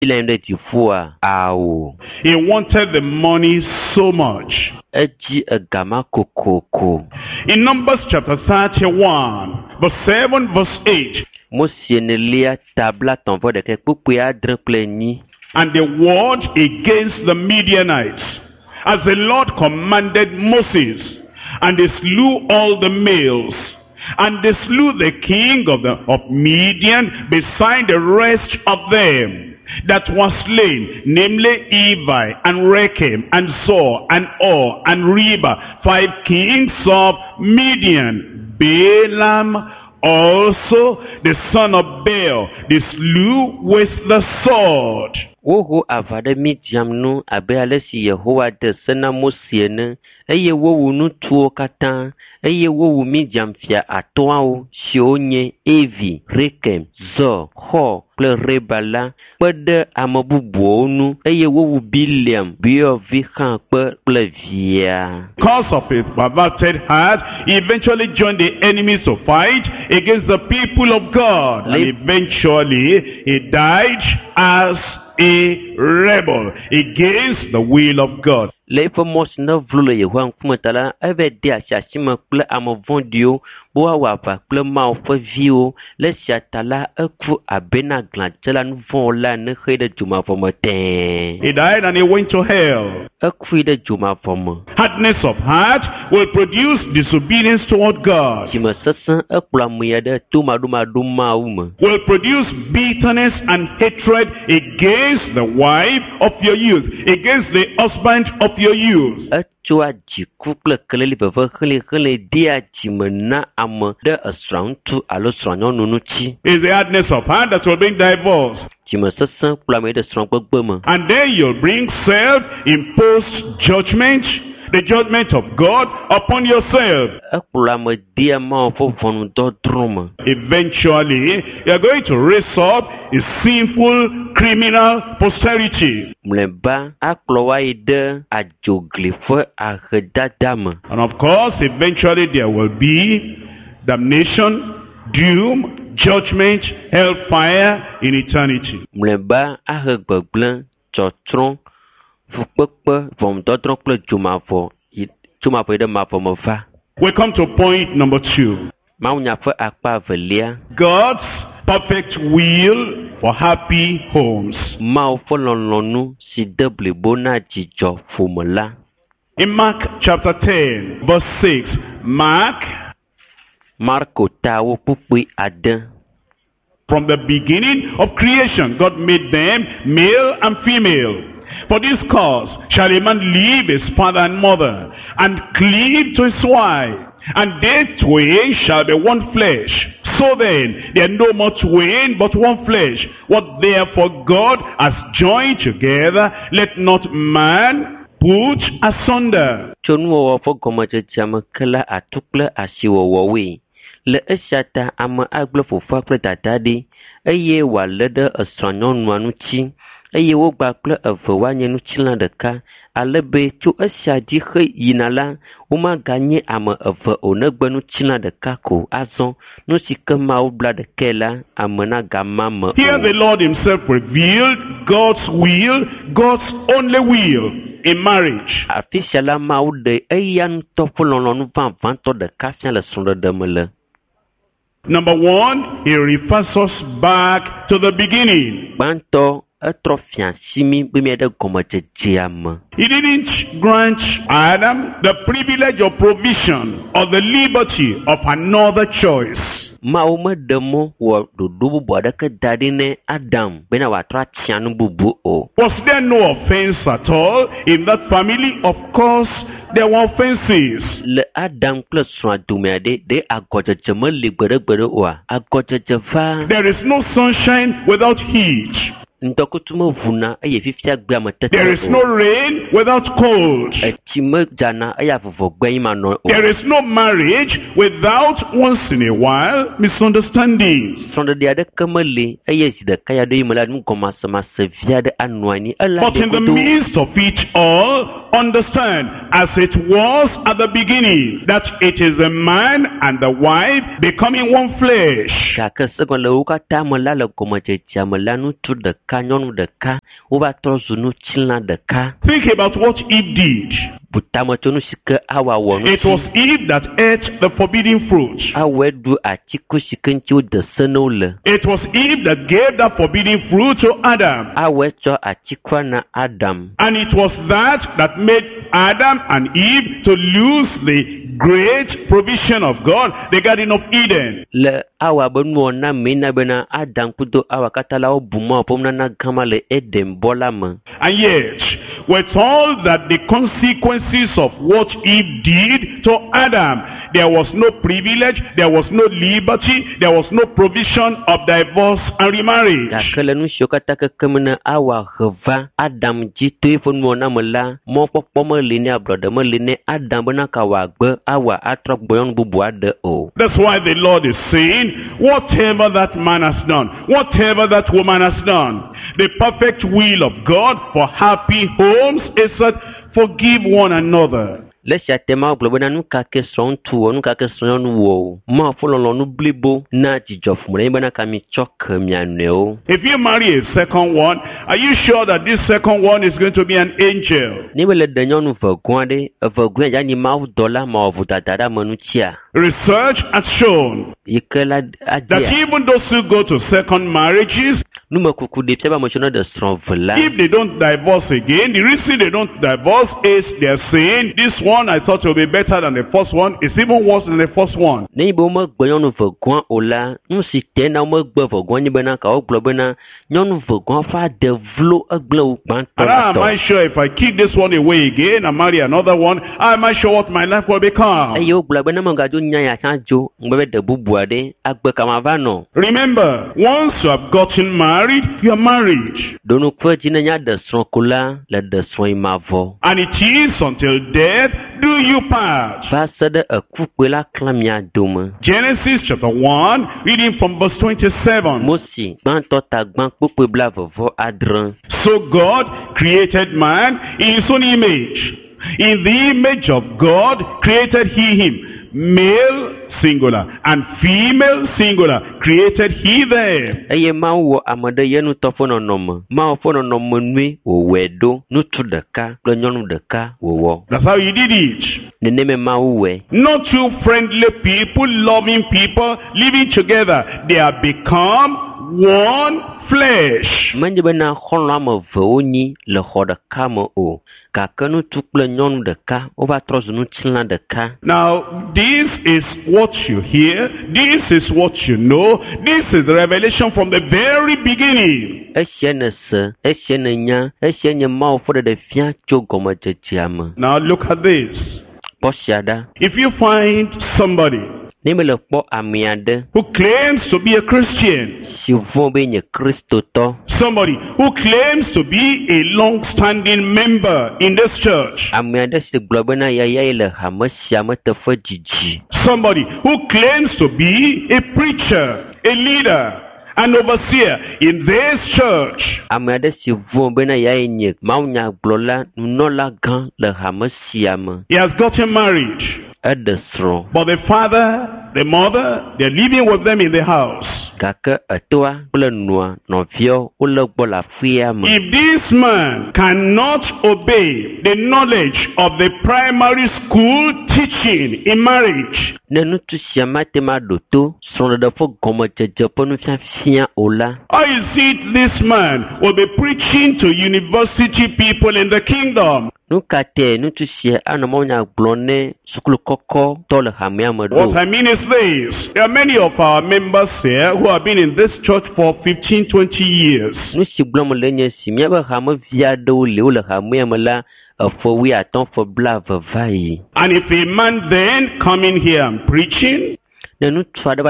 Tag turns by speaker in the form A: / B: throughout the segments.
A: He wanted the money so much. In Numbers chapter 31, verse 7, verse 8. And they warred against the Midianites, as the Lord commanded Moses, and they slew all the males. And they slew the king of Midian beside the rest of them that was slain, namely Evi, and Rechem, and Zor, and Or, and Reba, 5 kings of Midian. Balaam also, the son of Beor, they slew with the sword.
B: Woho avade Midian no abe alesi Yehowa de sena Mose ne eye wowu nu tuo katan eye wowu Midian fia atoawo Shionye, Evi, Rekem, Zor, Hor, kple Rebala pede amebubuo nu eye wowu Biliam, Beor vihan kple via.
A: Because of his perverted heart, he eventually joined the enemies to fight against the people of God, and eventually he died as a rebel against the will of God.
B: Lefa mosna vlule Yehowa nkumetala eve dia shashima kple amovondio bo awava kple maofe vio le shatala eku abena glantela nvola ne khede juma vomete.
A: He died and he went to hell.
B: Eku de juma vom.
A: Hardness of heart will produce disobedience toward God.
B: Jima sasa ekula muyade tumaduma duma uma.
A: Will produce bitterness and hatred against the wife of your youth, against the husband of your youth.
B: Is the
A: hardness of heart that will bring divorce. And then you'll bring self-imposed judgment, the judgment of God upon yourself. Eventually, you are going to raise up a sinful criminal posterity. And of course, eventually there will be damnation, doom, judgment, hellfire in eternity. We come to point number 2. God's perfect will for happy homes. In Mark chapter 10, verse 6, from the beginning of creation, God made them male and female. For this cause shall a man leave his father and mother, and cleave to his wife, and they twain shall be one flesh. So then, they are no more twain, but one flesh. What therefore God has joined together, let not man put asunder.
B: Le eshata ama agble fofa kple dadadi eye walede esronyɔnu anuchi eye wogba kple eve wanye nutsila ɖeka ale be tso esia dzi xe yina la womaganye ame eve onegbe nutsila ɖeka ko azɔ nu si ke Mawu bla ɖeke la ame na gama me.
A: Here the Lord himself revealed God's will, God's only will in marriage.
B: Afishala Mawu de eya ŋutɔ ƒe lɔlɔ̃nu vavãtɔ ɖeka fia le srɔ̃ɖeɖe me le.
A: Number 1, he refers us back to the beginning. He didn't grant Adam the privilege of provision or the liberty of another choice.
B: Was
A: there no offense at all in that family? Of course, there were offenses. There is no sunshine without heat. There is no rain without cold. There is no marriage without once in a while misunderstandings. But in the midst of it all, understand, as it was at the beginning, that it is the man and the wife becoming one flesh. Think about what Eve did. It was Eve that ate the forbidden fruit. It was Eve that gave that forbidden fruit to Adam. And it was that made Adam and Eve to lose the great provision of God, the Garden of Eden. And yet, with all that the consequences of what Eve did to Adam, there was no privilege, there was no liberty, there was no provision of divorce and remarriage. That's why the Lord is saying, whatever that man has done, whatever that woman has done, the perfect will of God for happy homes is that forgive one another.
B: If
A: you marry a second one, are you sure that this second one is going to be an angel? Research has shown that even those who go to second marriages, if they don't divorce again, the reason they don't divorce is they're saying, this one I thought will be better than the first one, it's even worse than the first one. And how am I sure if I kick this one away again and marry another one, how am I sure what my life will become? Remember, once you have gotten married, you are married. And it is until death do you part. Genesis chapter 1, reading from verse 27. So God created man in his own image. In the image of God created he him. Male singular and female singular created he them. That's how he did it. Not two friendly people, loving people, living together. They have become one flesh.
B: Now,
A: this is what you hear, this is what you know, this is the revelation from the very beginning. Now look at this. If you find somebody who claims to be a Christian, somebody who claims to be a long-standing member in this church, somebody who claims to be a preacher, a leader, an overseer in this church, he has gotten married. But the father, the mother, they're living with them in the house. If this man cannot obey the knowledge of the primary school teaching in marriage, how is it this man will be preaching to university people in the kingdom? What I mean is this. There are many of our members here who have been in this church for 15, 20 years. And if a man then coming here and preaching, the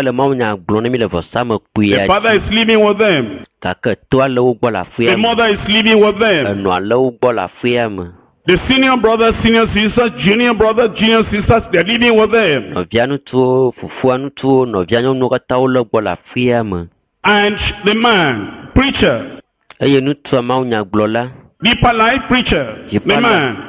A: father is living with them, the mother is living with them, the senior brothers, senior sisters, junior brothers, junior sisters, they're living with them. And the man, preacher, deeper life preacher, the man,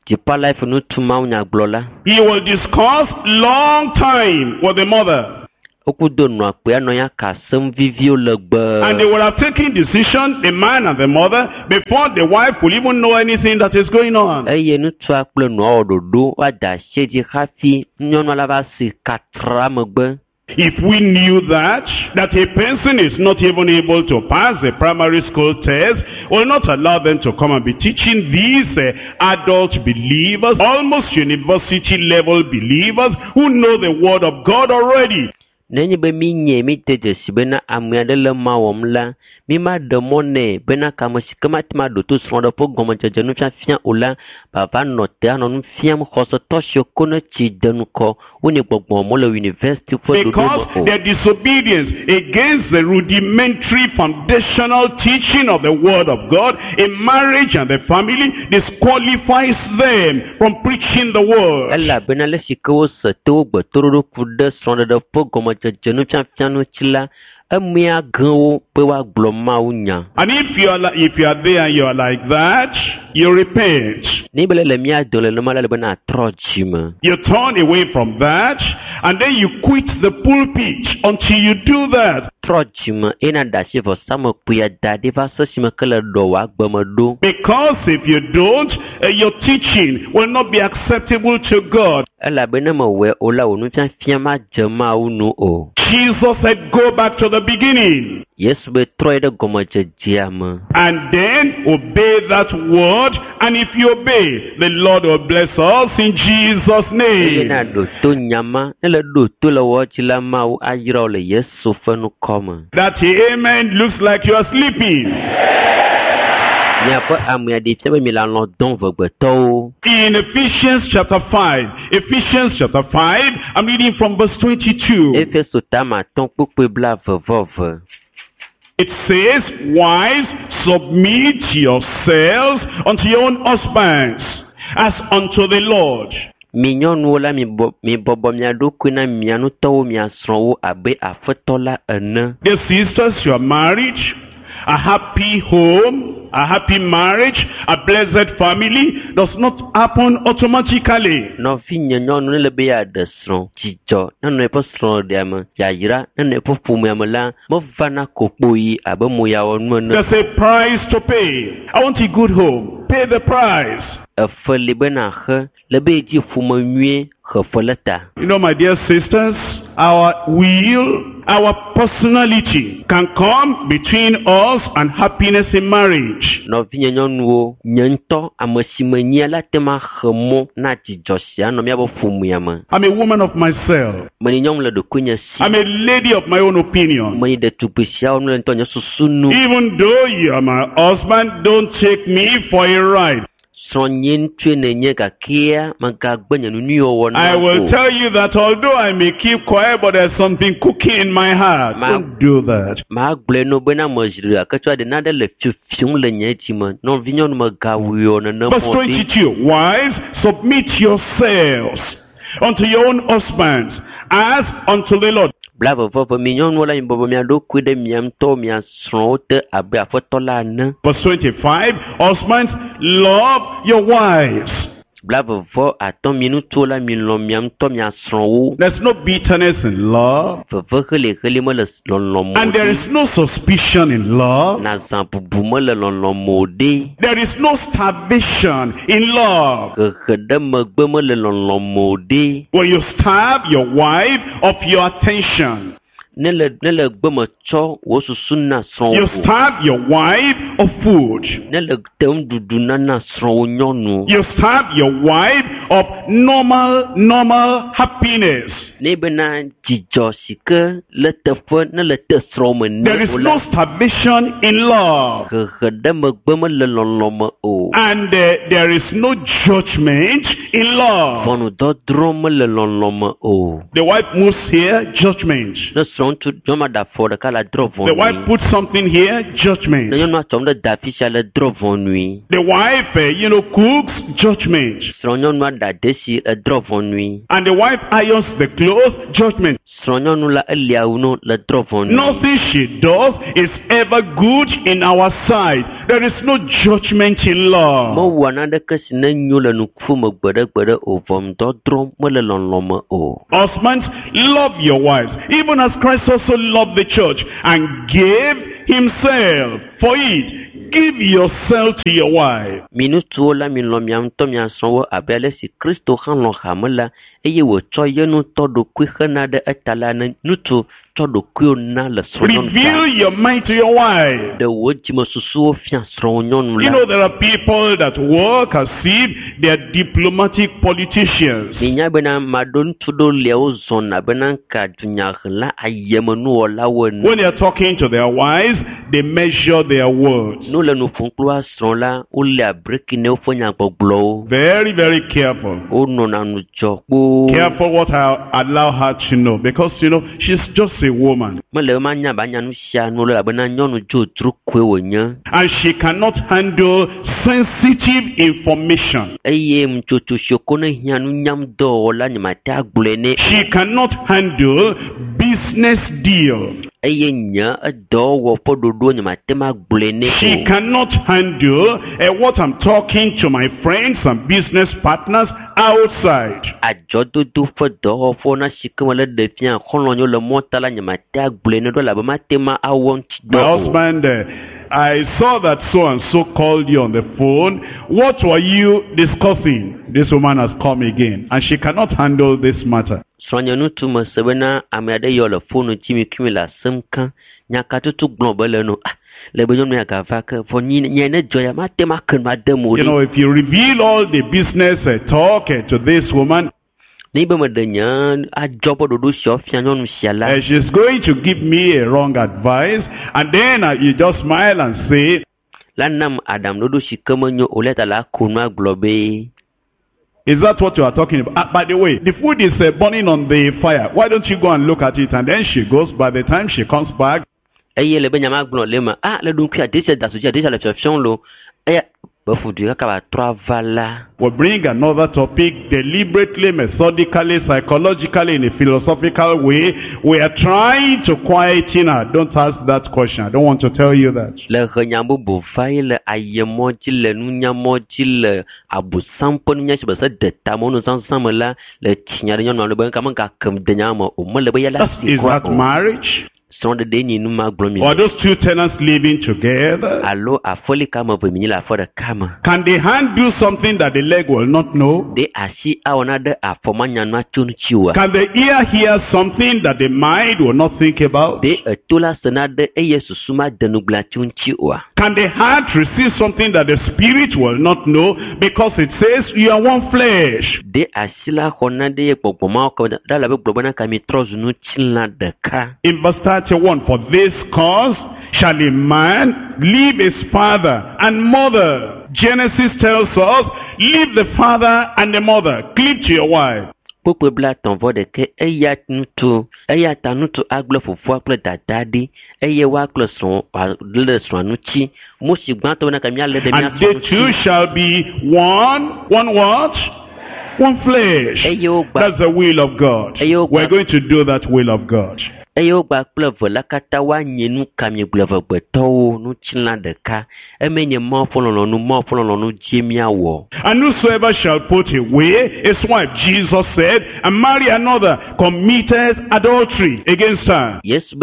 B: Dzipala ife nu tuma nyagblɔla.
A: He will discuss long time with the mother.
B: Okudo nɔ akpea nɔ ya kasem vivio legbe.
A: And they will have taken decision, the man and the mother, before the wife will even know anything that is going on.
B: Eye nutsua kple nua ɖoɖo wa da asi dzi hafi nyɔnua la va si katra megbe.
A: If we knew that a person is not even able to pass the primary school test, will not allow them to come and be teaching these adult believers, almost university level believers, who know the word of God already.
B: Nenye be mi nye mi tete si bena ame aɖe le ma wɔm la, mi ma ɖe mɔ nɛ bena kame si ke mate ma ɖo to srɔ̃ɖeƒe gɔmedzedze nufiafia o la, bava nɔ te anɔ nu fiam xɔsetɔ siwo ko ne tsi de nukɔ, wonye gbɔgbɔ mo le university ƒe ɖoɖo me
A: Because
B: o.
A: their disobedience against the rudimentary foundational teaching of the word of God in marriage and the family disqualifies them from preaching the word.
B: Elabena le si ke wose te wo gbetoɖoɖo ku ɖe srɔ̃ɖeɖe ƒe gɔmedzedze nufiafia nu tsi la, emea gẽ wo be woagblɔ Mawu nya.
A: And if you are there and you are like that, you repent.
B: Ne be le mia do le nema la le bena atrɔ dzi me.
A: You turn away from that, and then you quit the pulpit until you do that.
B: Trɔ dzi me ena da asi vɔsame kpuia da ɖi va se si me ke le ɖɔ wɔ agbeme ɖo.
A: Because if you don't, your teaching will not be acceptable to God.
B: Elabena mewɔe o la wò nufiafia ma dze Mawu nu o.
A: Jesus said, go back to the beginning.
B: Yesu be trɔe ɖe gɔmedzedzea me.
A: And then obey that word. And if you obey, the Lord will bless us in Jesus'
B: Eye na
A: name.
B: ɖo to nyama ne le ɖo to le wɔ dzi la Mawu ayra wo le Yesu ƒe nukɔ.
A: That amen looks like you are sleeping.
B: Miaƒe amea ɖe fia be mi le alɔ dɔm vegbetɔwo.
A: In Ephesians chapter 5, I'm reading from verse 22.
B: Efeso tame atɔ̃ kpukpui blaeve-vɔ-ve.
A: It says, wives, submit yourselves unto your own husbands, as unto the Lord.
B: Mi nyɔnuwo la mi bɔbɔ mia ɖokui na mia nutɔwo mia srɔ̃wo abe aƒetɔ la ene.
A: Dear sisters, you are married. A happy home, a happy marriage, a blessed family does not happen automatically.
B: Nɔvi nye nyɔnu ne le be yeaɖe srɔ̃, dzidzɔ nenɔ eƒe srɔ̃ɖea me, yayra nenɔ eƒe ƒomea me la, mevana kokpo yi abe mo ya wɔ nu ene.
A: There's a price to pay. I want a good home. Pay the price.
B: Efe li bena xe, le be dzi ƒome nyuie, xe fe le ta.
A: You know, my dear sisters, our will, our personality can come between us and happiness in marriage.
B: Nɔvi nye nyɔnuwo, nye ŋutɔ, ame si menyia la te ma xe mɔ na dzidzɔ sia nɔ míaƒe ƒomea me.
A: I'm a woman of myself.
B: Menye nyɔnu le ɖokuinye si.
A: I'm a lady of my own opinion.
B: Menye ɖetugbi siawo nu le ŋutɔ nye susu nu.
A: Even though you are my husband, don't take me for a ride.
B: Srɔ̃nye ŋutsue nenye gakea megagbe nye nunuiwɔwɔ na
A: I will
B: o.
A: tell you that although I may keep quiet, but there's something cooking in my heart. Don't do that.
B: Magblɔe no bena mezri gake tsɔ ɖe naɖe le fiofim le nye dzi me. Nɔvi nyɔnu megawuyɔ nene
A: Verse
B: mɔ ɖi.
A: 22. Wives, submit yourselves unto your own husbands, as unto the Lord.
B: Blavevɔve mi nyɔnuwo la mi bɔbɔ mia ɖokui ɖe mia ŋutɔ mia srɔ̃wo te abe aƒetɔ la ene.
A: Verse 25. Husbands, love your wives.
B: Blavevɔ atɔ̃ mi ŋutsuwo la mi lɔ̃ mia ŋutɔ mia srɔ̃wo.
A: There's no bitterness in love.
B: Veve heliheli mele lɔlɔ̃ mo
A: And there is
B: ɖi.
A: no suspicion in love.
B: Na zã bubu mele lɔlɔ̃ mo ɖi.
A: There is no starvation in love.
B: Hehe ɖe megbe mele lɔlɔ̃ mo ɖi.
A: When you starve your wife of your attention,
B: Ne le gbeme tsɔ wo susu na
A: you
B: srɔ̃wo.
A: starve your wife of food.
B: Ne le tem ɖuɖu nana srɔ̃wo nyɔnu.
A: You starve your wife of normal happiness.
B: Ne bena dzidzɔ si ke le teƒe ne le te srɔ̃ me
A: There is
B: ne o
A: no
B: la.
A: starvation in love.
B: Hehe ɖe megbe mele lɔlɔ̃ me o.
A: And there is no judgment in love.
B: Ʋɔnudɔdrɔ̃ mele lɔlɔ̃ me o.
A: The wife moves here, judgment.
B: Ne srɔ̃ ŋutsu nyɔnua ɖe afɔ ɖeka le drɔ
A: The wife
B: ʋɔnui.
A: puts something here,
B: Ne
A: judgment.
B: nyɔnua tsɔm ɖe da fi sia le drɔ ʋɔnui.
A: The wife, cooks, judgment.
B: Srɔ̃ nyɔnua ɖe adesi le drɔ ʋɔnui.
A: And the wife irons the clothes, judgment.
B: Srɔ̃ nyɔnu la elia wu no le drɔ ʋɔnui.
A: Nothing she does is ever good in our sight. There is no judgment in love. Husbands, love your wives, even as Christ also loved the church and gave himself for it. Give yourself to your wife. Reveal your mind to your wife. You know, there are people that work as if they are diplomatic politicians. When they are talking to their wives, they measure their words. Very, very careful. Careful what I allow her to know, because you know she's just a woman, and she cannot handle sensitive information. She cannot handle business deal. She cannot handle what I'm talking to my friends and business partners outside. My husband, I saw that so and so called you on the phone. What were you discussing? This woman has come again, and she cannot handle this matter. You know, if you reveal all the business talk to this woman, she's going to give me a wrong advice, and then you just smile and say, is that what you are talking about? By the way, the food is burning on the fire. Why don't you go and look at it? And then she goes. By the time she comes back, we'll bring another topic deliberately, methodically, psychologically, in a philosophical way. We are trying to quieten her. Don't ask that question. I don't want to tell you that. Is that marriage? Or those two tenants living together? Can the hand do something that the leg will not know? Can the ear hear something that the mind will not think about? Can the heart receive something that the spirit will not know, because it says you are one flesh? In verse 31, for this cause shall a man leave his father and mother. Genesis tells us, leave the father and the mother, cleave to your wife. And they two shall be one what? One flesh. That's the will of God. We're going to do that will of God. And whosoever shall put away his wife, Jesus said, and marry another, committed adultery against her.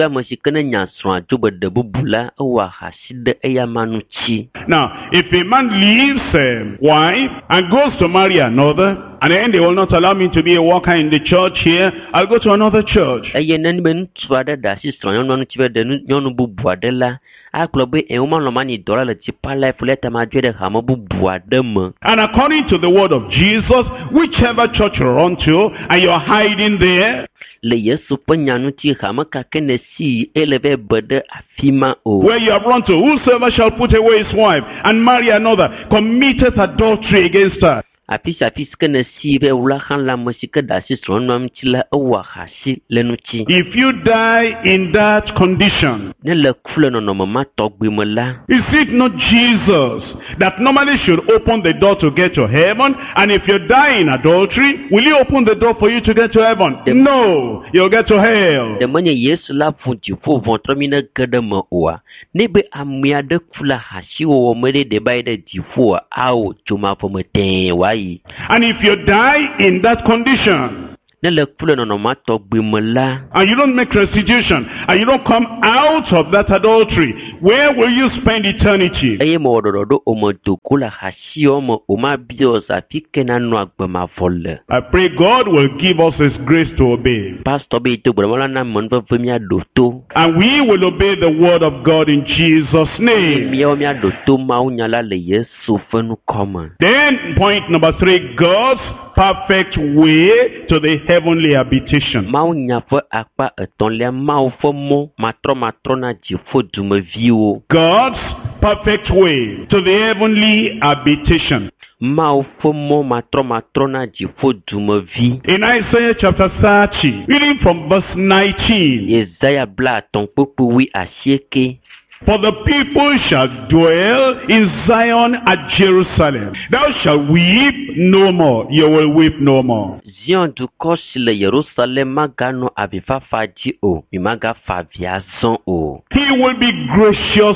A: Now, if a man leaves a wife and goes to marry another, and then they will not allow me to be a worker in the church here, I'll go to another church. And according to the word of Jesus, whichever church you run to, and you're hiding there, where you have run to, whosoever shall put away his wife and marry another, committed adultery against her.
B: Apis que ne si be wula han la musika da si sronwam chila awa hashi lenuchi.
A: If you die in that condition,
B: Ne le kule no no mama togbi mola.
A: is it not Jesus that normally should open the door to get to heaven? And if you die in adultery, will he open the door for you to get to heaven? No, you'll get to hell.
B: De manye Yesu la funji fu ventre mine gede me oa. Ne be amia de kula hashi wo mere de bai de jifu au chuma po meten wai.
A: And if you die in that condition,
B: Ne le kule no no ma togbi mola.
A: and you don't make restitution, and you don't come out of that adultery, where will you spend eternity?
B: Eye mo do o mo do kula hashi o mo o ma bios apike na no agbe ma volle.
A: I pray God will give us His grace to obey.
B: Pastor be to bola na mon ba vemia do to.
A: And we will obey the word of God in Jesus' name.
B: Mi o mi do to ma o nyala le Yesu fenu koma.
A: Then, point number 3, God's perfect way to the heavenly habitation.
B: Ma o nya fo akpa eton le ma o fo mo matro na jifo dume viwo.
A: God's perfect way to the heavenly habitation.
B: Ma o fo mo matro na jifo dume vi.
A: In Isaiah chapter 30, reading from verse 19.
B: Isaiah bla ton popu wi asieke.
A: For the people shall dwell in Zion at Jerusalem. Thou shalt weep no more. You will weep no more.
B: Zion du koshile Jerusalem magano abifa faji o. Mi maga faviazon o.
A: He will be gracious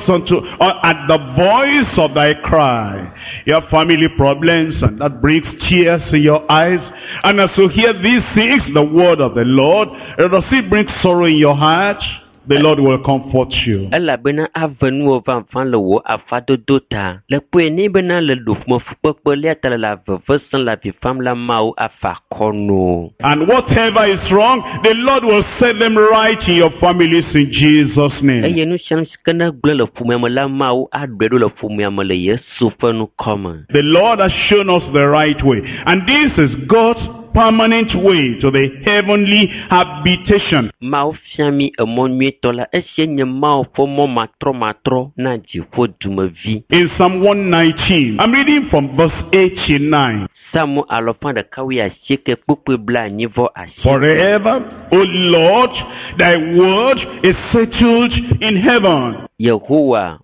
A: at the voice of thy cry. Your family problems, and that brings tears in your eyes. And as you hear these things, the word of the Lord, does it bring sorrow in your heart? The Lord will comfort you.
B: Ela bena avenu o van fan le wo afado dota. Le pwe ni bena le luf mo fukpekpe le atale la vevesan la vi fam la mau afa kono.
A: And whatever is wrong, the Lord will set them right in your families in Jesus' name.
B: Eye nu shang skana gle le fume mo la mau adredo le fume mo le Yesu fenu koma.
A: The Lord has shown us the right way. And this is God's permanent way to the heavenly habitation.
B: Mau fiami emon mietola esyenye mau fo mo matro na jifo dumevi.
A: In Psalm 119, I'm reading from verse 89.
B: Samu alofan de kawi asieke pukwe bla nivo asieke.
A: Forever, O Lord, thy word is settled in heaven.
B: Yehowa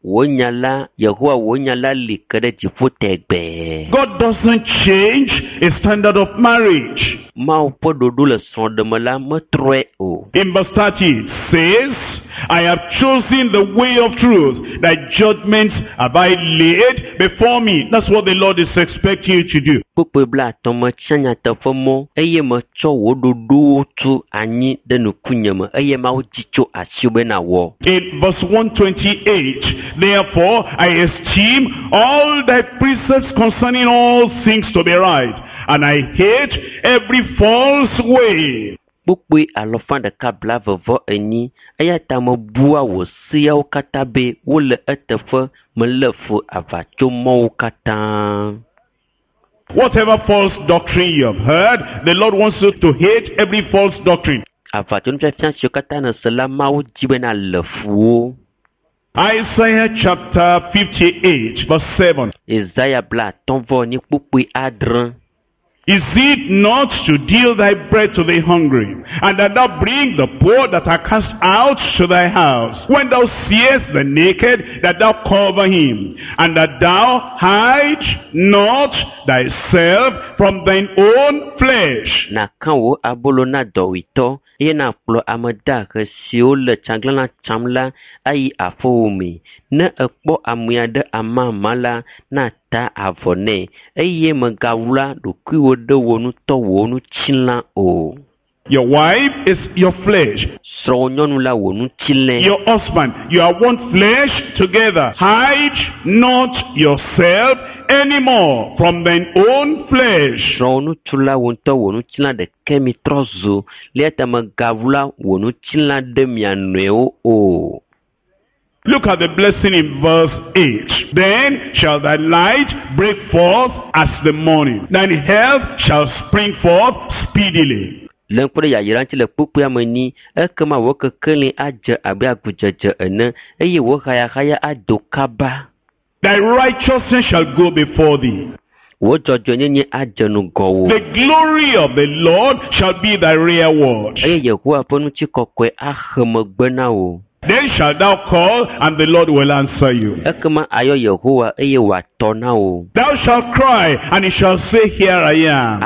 B: wonyala likere jifo tegbe.
A: God doesn't change his standard of marriage.
B: Mau po dodo le son de mela metroe o.
A: In verse 30 it says, I have chosen the way of truth, thy judgments have I laid before me. That's what the Lord is expecting you to do.
B: Pukwe bla tomo chanya tefomo eye me cho wo dodo tu anyi de nukunyeme eye mau jicho asiube na wo.
A: In verse 128, therefore I esteem all thy precepts concerning all things to be right, and I hate every false way.
B: Pukwe alofan de kabla vevo eni aya tamo bua wo siya o katabe wo le etefe me lefu avacho mo kata.
A: Whatever false doctrine you have heard, the Lord wants you to hate every false doctrine.
B: Avacho nfe fiansi kata na selama wo jibe na lefu.
A: Isaiah chapter 58 verse 7.
B: Isaiah bla tonvo ni pukwe adran.
A: Is it not to deal thy bread to the hungry, and that thou bring the poor that are cast out to thy house? When thou seest the naked, that thou cover him, and that thou hide not thyself from thine own flesh.
B: Na kanwo abolo na dowito ye na kplo amada ke sio le changla na chamla ai afomi na ekpo amuade amamala na ta avone eye magawula dokuwo de wonu to wonu chinla o.
A: Your wife is your flesh. Your husband, you are one flesh together. Hide not yourself anymore from thine own flesh. Look at the blessing in verse 8. Then shall thy light break forth as the morning. Thine health shall spring forth speedily.
B: Thy righteousness
A: shall go before thee. The glory of the Lord shall be thy reward. Then shalt thou call, and the Lord will answer you. Thou shalt cry, and he shall say, Here I am.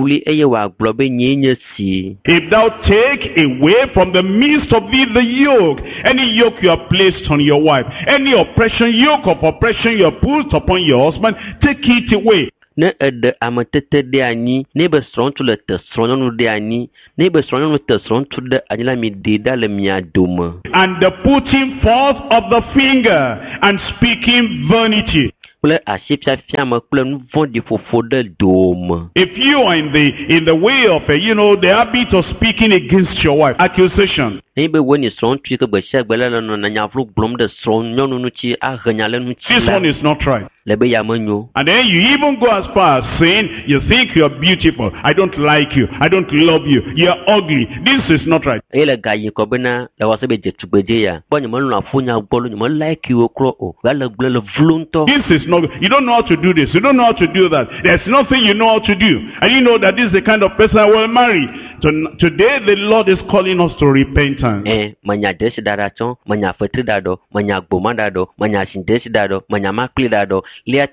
A: If thou take away from the midst of thee the yoke, any yoke you have placed on your wife, any yoke of oppression you have put upon your husband, take it away.
B: Ne ede ametete de anyi ne be srɔ̃tu le te srɔ̃nyɔnu de anyi ne be srɔ̃nyɔnu te srɔ̃tu de anyi la mi de da le mia dome.
A: And the putting forth of the finger and speaking vanity.
B: Kple asi fiafiame kple nu vɔ̃ɖi ƒoƒo ɖe dome.
A: If you are in the way of the habit of speaking against your wife, accusation.
B: Ne be wo ni srɔ̃tu ke gbesia gbe le nɔ na nyavlo gblɔm ɖe srɔ̃nyɔnu ŋuti ahenya le ŋuti la.
A: This one is not right.
B: Le be ya menyo.
A: And then you even go as far as saying, you think you are beautiful. I don't like you. I don't love you. You are ugly. This is not right.
B: Ele gayi ko bena la wase be jetugbeje ya. Bo ni mo lu afunya gbolo ni mo like you okro o. Ga le gble le vlunto.
A: This is not, you don't know how to do this. You don't know how to do that. There's nothing you know how to do. And you know that this is the kind of person I will marry. So today the Lord is calling us to repentance.
B: Manya desi dada chon, manya fetri dado, manya gboma dado, manya shindesi dado, manya makli dado. Your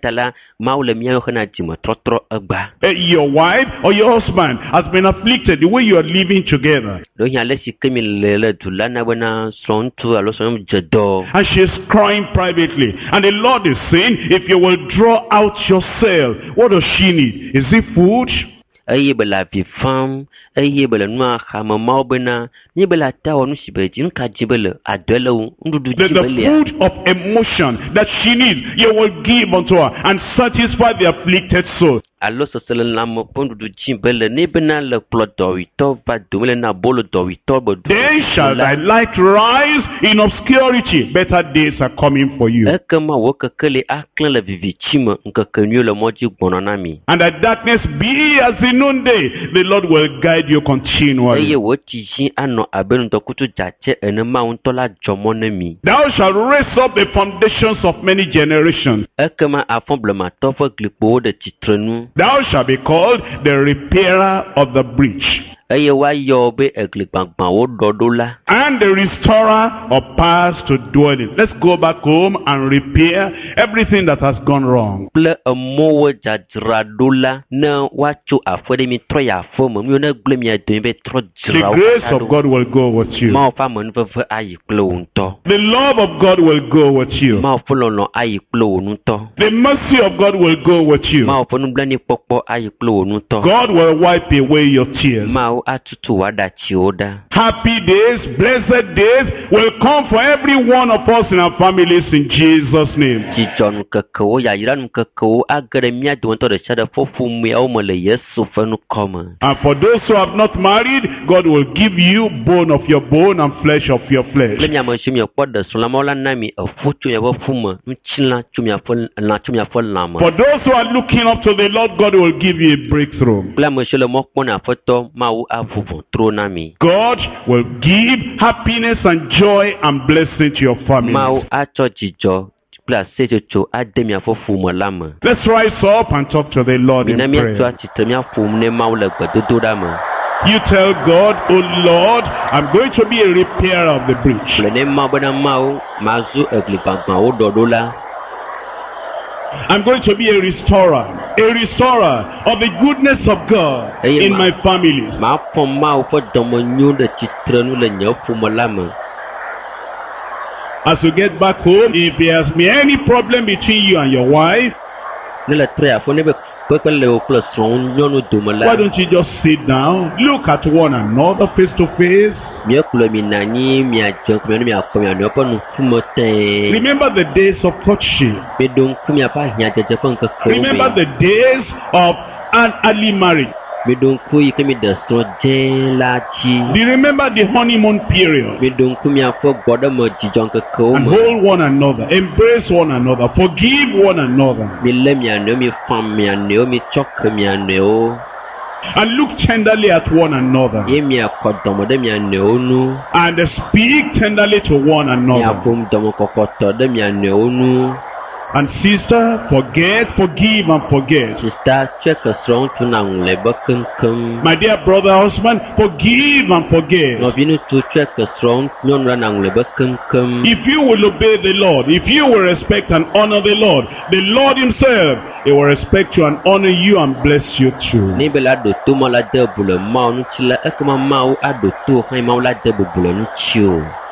A: wife or your husband has been afflicted the way you are living together. And she is crying privately. And the Lord is saying, if you will draw out yourself, what does she need? Is it food?
B: The
A: food of emotion that she needs, you will give unto her and satisfy the afflicted soul. Then shall thy light rise in obscurity. Better days are coming for you. And that darkness be as the noonday, the Lord will guide you continually. Thou shalt raise up the foundations of many generations. Thou shalt be called the repairer of the breach, and the restorer of paths to dwell in. Let's go back home and repair everything that has gone wrong. The grace of God will go with you. The love of God will go with you. The mercy of God will go with you. God will wipe away your tears. Happy days, blessed days will come for every one of us in our families in Jesus' name. And for those who have not married, God will give you bone of your bone and flesh of your flesh. For those who are looking up to the Lord, God will give you a breakthrough. God will give happiness and joy and blessing to your family. Let's rise up and talk to the Lord in prayer. You tell God, oh Lord, I'm going to be a repairer of the breach. I'm going to be a restorer of the goodness of God in my family. As you get back home, if there has been any problem between you and your wife, why don't you just sit down, look at one another face to face? Remember the days of courtship. Remember the days of an early marriage. Do you remember the honeymoon period? And hold one another, embrace one another, forgive one another. And look tenderly at one another. And speak tenderly to one another. And sister, forgive and forget.
B: Sista tue ke srɔ̃ ŋutsu na ŋu le be keŋkeŋ.
A: My dear brother, husband, forgive and forget.
B: Nɔvi ŋutsu tue ke srɔ̃ nyɔnu la na ŋu le be keŋkeŋ.
A: If you will obey the Lord, if you will respect and honor the Lord himself, he will respect you and honor you and bless you too.
B: Ne be la ɖo to mɔ la de bu le Mawu ŋuti la ekema Mawu aɖo to xɛ Mawu la de bubu le ŋuti o.